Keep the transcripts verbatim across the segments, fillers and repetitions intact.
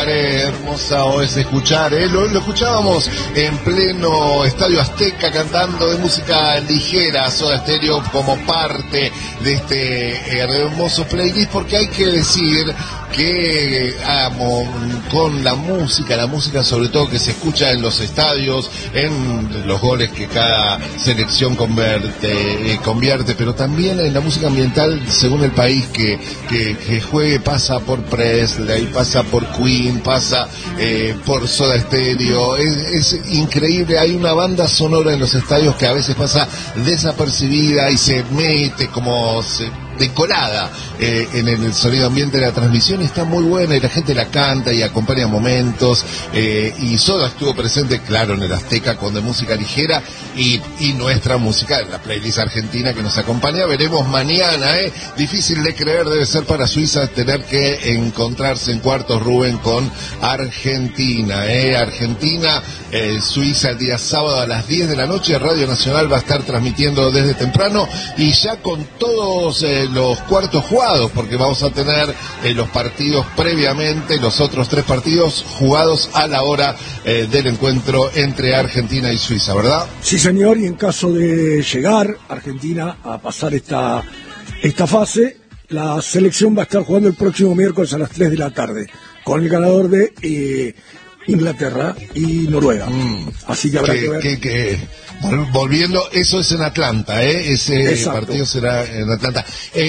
escuchar, eh, hermosa o es escuchar, eh, lo, lo escuchábamos en pleno Estadio Azteca cantando de música ligera, Soda Stereo como parte de este eh, hermoso playlist, porque hay que decir que amo con la música, la música sobre todo que se escucha en los estadios, en los goles que cada selección convierte, eh, convierte, pero también en la música ambiental según el país que, que, que juegue, pasa por Presley, pasa por Queen, pasa eh, por Soda Stereo, es, es increíble, hay una banda sonora en los estadios que a veces pasa desapercibida y se mete como se decorada eh, en el sonido ambiente de la transmisión, y está muy buena y la gente la canta y acompaña momentos, eh, y Soda estuvo presente, claro, en el Azteca con de música ligera y, y nuestra música, la playlist argentina que nos acompaña. Veremos mañana, eh, difícil de creer debe ser para Suiza tener que encontrarse en cuartos, Rubén, con Argentina, eh, Argentina, eh, Suiza el día sábado a las diez de la noche. Radio Nacional va a estar transmitiendo desde temprano y ya con todos eh, los cuartos jugados, porque vamos a tener eh, los partidos previamente, los otros tres partidos jugados a la hora eh, del encuentro entre Argentina y Suiza, ¿verdad? Sí, señor, y en caso de llegar Argentina a pasar esta, esta fase, la selección va a estar jugando el próximo miércoles a las tres de la tarde, con el ganador de eh, Inglaterra y Noruega. Mm, Así que habrá que, que ver. Que, que, volviendo, eso es en Atlanta, ¿eh? Ese Exacto. partido será en Atlanta. Eh,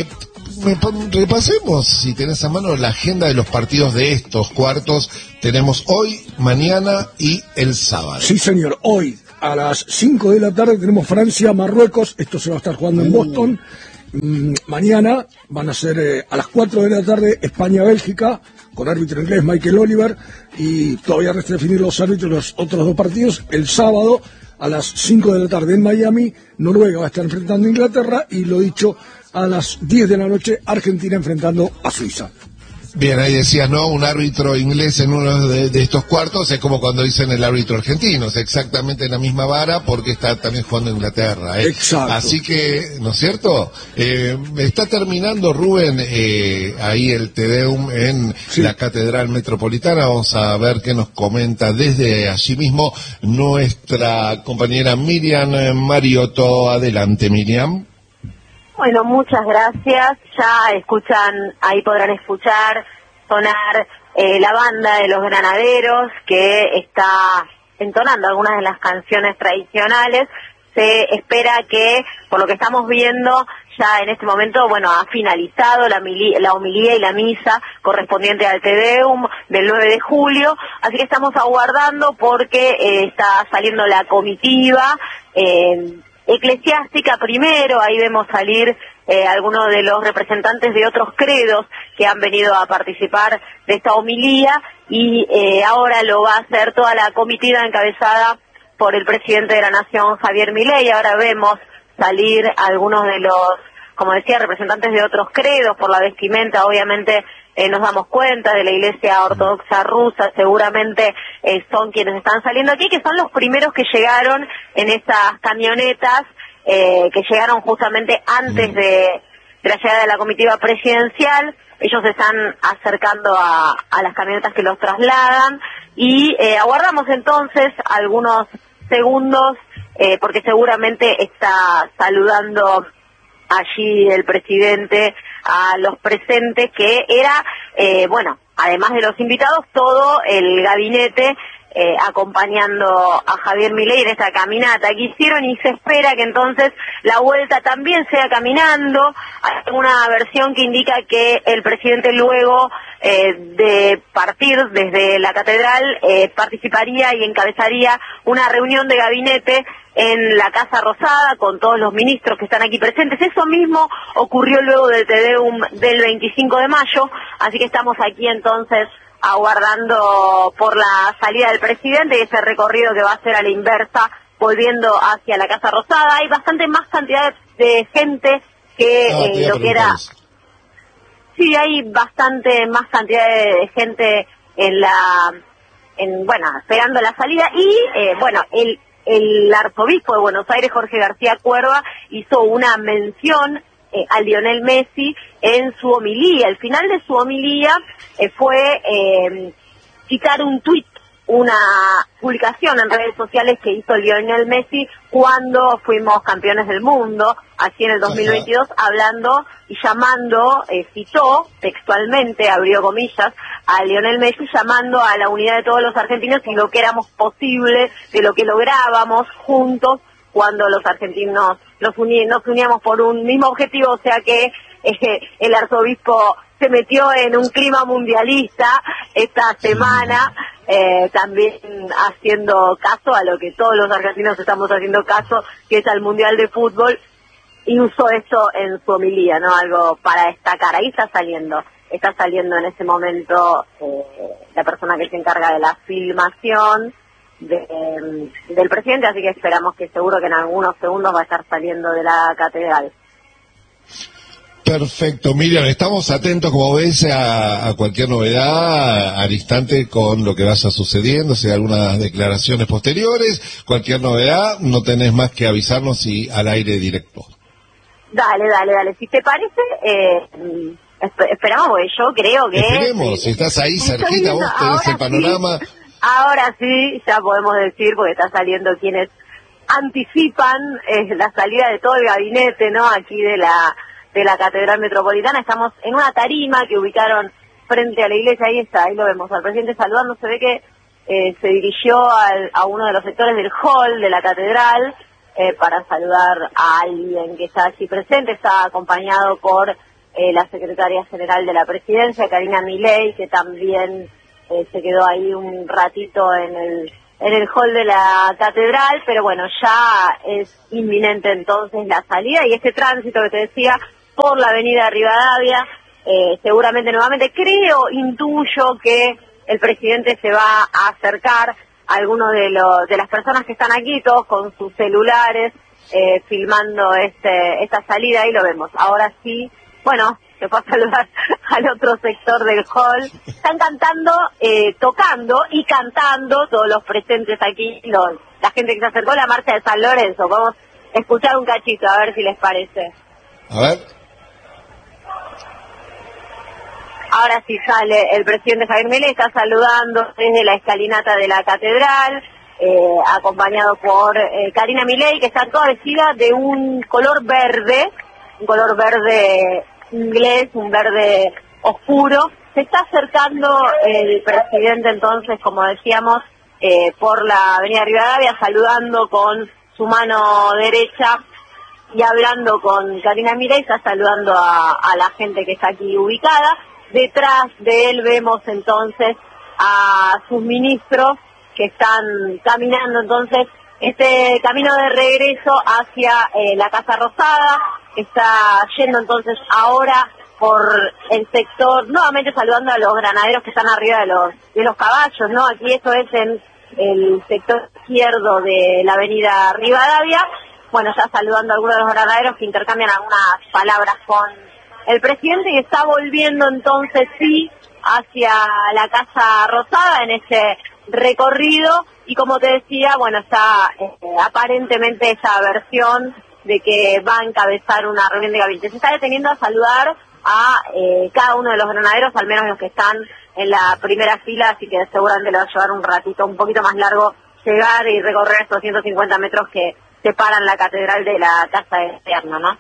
repasemos, si tenés a mano, la agenda de los partidos de estos cuartos. Tenemos hoy, mañana y el sábado. Sí, señor. Hoy, a las cinco de la tarde, tenemos Francia-Marruecos. Esto se va a estar jugando en uh. Boston. Mm, mañana van a ser eh, a las cuatro de la tarde España-Bélgica, con árbitro inglés Michael Oliver, y todavía resta definir los árbitros de los otros dos partidos. El sábado, a las cinco de la tarde en Miami, Noruega va a estar enfrentando a Inglaterra, y lo dicho, a las diez de la noche, Argentina enfrentando a Suiza. Bien, ahí decía, ¿no? Un árbitro inglés en uno de, de estos cuartos es como cuando dicen el árbitro argentino, es exactamente en la misma vara porque está también jugando Inglaterra, ¿eh? Exacto. Así que, ¿no es cierto? Eh, está terminando, Rubén, eh, ahí el Te Deum en sí. la Catedral Metropolitana. Vamos a ver qué nos comenta desde allí mismo nuestra compañera Miriam Mariotto. Adelante, Miriam. Bueno, muchas gracias. Ya escuchan, ahí podrán escuchar sonar eh, la banda de los granaderos que está entonando algunas de las canciones tradicionales. Se espera que, por lo que estamos viendo, ya en este momento, bueno, ha finalizado la, mili- la homilía y la misa correspondiente al Te Deum del nueve de julio, así que estamos aguardando porque eh, está saliendo la comitiva eh, eclesiástica primero. Ahí vemos salir eh, algunos de los representantes de otros credos que han venido a participar de esta homilía, y eh, ahora lo va a hacer toda la comitiva encabezada por el presidente de la Nación, Javier Milei. Ahora vemos salir algunos de los, como decía, representantes de otros credos. Por la vestimenta, obviamente, eh, nos damos cuenta de la Iglesia Ortodoxa Rusa, seguramente eh, son quienes están saliendo aquí, que son los primeros que llegaron en estas camionetas, eh, que llegaron justamente antes de, de la llegada de la comitiva presidencial. Ellos se están acercando a, a las camionetas que los trasladan, y eh, aguardamos entonces algunos segundos, eh, porque seguramente está saludando allí el presidente a los presentes, que era, eh, bueno, además de los invitados, todo el gabinete eh, acompañando a Javier Milei en esta caminata que hicieron, y se espera que entonces la vuelta también sea caminando. Hay una versión que indica que el presidente, luego eh, de partir desde la catedral, eh, participaría y encabezaría una reunión de gabinete en la Casa Rosada con todos los ministros que están aquí presentes. Eso mismo ocurrió luego del Te Deum del veinticinco de mayo, así que estamos aquí entonces aguardando por la salida del presidente y ese recorrido que va a hacer a la inversa, volviendo hacia la Casa Rosada. Hay bastante más cantidad de gente que ah, eh, lo que era... Sí, hay bastante más cantidad de gente en la... en bueno, esperando la salida, y eh, bueno, el el arzobispo de Buenos Aires, Jorge García Cuerva, hizo una mención eh, a Lionel Messi en su homilía. El final de su homilía eh, fue eh, citar un tuit, una publicación en redes sociales que hizo Lionel Messi cuando fuimos campeones del mundo, así en el dos mil veintidós, hablando y llamando, eh, citó textualmente, abrió comillas, a Lionel Messi llamando a la unidad de todos los argentinos y lo que éramos posible, de lo que lográbamos juntos cuando los argentinos nos, uní, nos uníamos por un mismo objetivo, o sea que eh, el arzobispo se metió en un clima mundialista esta semana, eh, también haciendo caso a lo que todos los argentinos estamos haciendo caso, que es al Mundial de Fútbol, y usó esto en su homilía, ¿no? Algo para destacar. Ahí está saliendo, está saliendo en ese momento eh, la persona que se encarga de la filmación de, eh, del presidente, así que esperamos que seguro que en algunos segundos va a estar saliendo de la catedral. Perfecto, Miriam, estamos atentos, como ves, a, a cualquier novedad al instante con lo que vaya sucediendo, si hay algunas declaraciones posteriores, cualquier novedad, no tenés más que avisarnos y al aire directo. Dale, dale, dale, si te parece, eh, esp- esperamos, porque yo creo que... Esperemos, si estás ahí cerquita, vos tenés el panorama... Sí, ahora sí, ya podemos decir, porque está saliendo quienes anticipan eh, la salida de todo el gabinete, ¿no?, aquí de la... de la Catedral Metropolitana. Estamos en una tarima que ubicaron frente a la iglesia, ahí está, ahí lo vemos, al presidente saludando, se ve que eh, se dirigió al, a uno de los sectores del hall de la catedral eh, para saludar a alguien que está aquí presente, está acompañado por eh, la secretaria general de la presidencia, Karina Milei, que también eh, se quedó ahí un ratito en el en el hall de la catedral, pero bueno, ya es inminente entonces la salida y este tránsito que te decía por la avenida Rivadavia, eh, seguramente nuevamente, creo, intuyo que el presidente se va a acercar a algunos de los de las personas que están aquí, todos con sus celulares, eh, filmando este esta salida, ahí lo vemos. Ahora sí, bueno, se fue a saludar al otro sector del hall. Están cantando, eh, tocando y cantando todos los presentes aquí, los, la gente que se acercó a la marcha de San Lorenzo. Vamos a escuchar un cachito, a ver si les parece. A ver. Ahora sí sale el presidente Javier Milei, está saludando desde la escalinata de la catedral, eh, acompañado por eh, Karina Milei, que está toda vestida de un color verde, un color verde inglés, un verde oscuro. Se está acercando el presidente entonces, como decíamos, eh, por la avenida Rivadavia, saludando con su mano derecha y hablando con Karina Milei, está saludando a, a la gente que está aquí ubicada. Detrás de él vemos entonces a sus ministros que están caminando entonces este camino de regreso hacia eh, la Casa Rosada. Está yendo entonces ahora por el sector, nuevamente saludando a los granaderos que están arriba de los de los caballos, ¿no? Aquí esto es en el sector izquierdo de la avenida Rivadavia. Bueno, ya saludando a algunos de los granaderos que intercambian algunas palabras con el presidente y está volviendo entonces sí hacia la Casa Rosada en este recorrido y como te decía, bueno, está eh, aparentemente esa versión de que va a encabezar una reunión de gabinete. Se está deteniendo a saludar a eh, cada uno de los granaderos, al menos los que están en la primera fila, así que seguramente le va a llevar un ratito un poquito más largo llegar y recorrer estos ciento cincuenta metros que separan la catedral de la Casa de Gobierno, ¿no?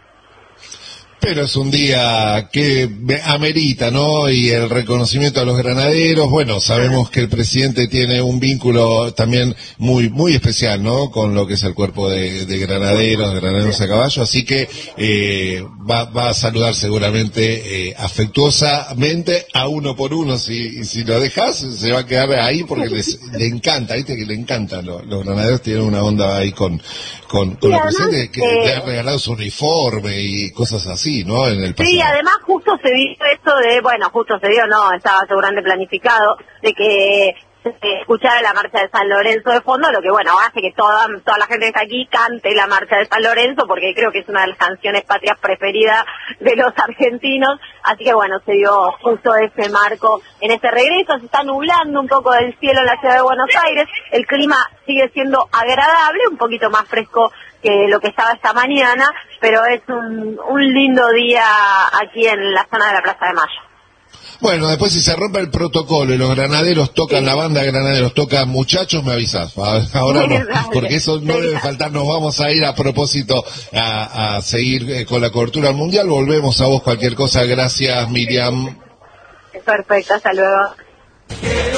Pero es un día que amerita, ¿no? Y el reconocimiento a los granaderos, bueno, sabemos que el presidente tiene un vínculo también muy muy especial, ¿no? Con lo que es el cuerpo de, de granaderos, de granaderos a caballo, así que eh, va, va a saludar seguramente eh, afectuosamente a uno por uno, si, si lo dejas, se va a quedar ahí porque les, le encanta, ¿viste? Que le encantan, los, los granaderos tienen una onda ahí con, con, con el presidente, que eh... le ha regalado su uniforme y cosas así. ¿No? En el sí, además justo se dio esto de, bueno, justo se dio, no, estaba seguramente planificado, de que se escuchara la marcha de San Lorenzo de fondo, lo que bueno, hace que toda, toda la gente que está aquí cante la marcha de San Lorenzo, porque creo que es una de las canciones patrias preferidas de los argentinos, así que bueno, se dio justo ese marco en este regreso. Se está nublando un poco el cielo en la ciudad de Buenos Aires, el clima sigue siendo agradable, un poquito más fresco que lo que estaba esta mañana, pero es un, un lindo día aquí en la zona de la Plaza de Mayo. Bueno, después si se rompe el protocolo y los granaderos tocan, sí. la banda de granaderos toca muchachos, me avisas. Ahora no, porque eso no debe faltar. Nos vamos a ir a propósito a, a seguir eh, con la cobertura del Mundial. Volvemos a vos cualquier cosa. Gracias, Miriam. Perfecto, hasta luego.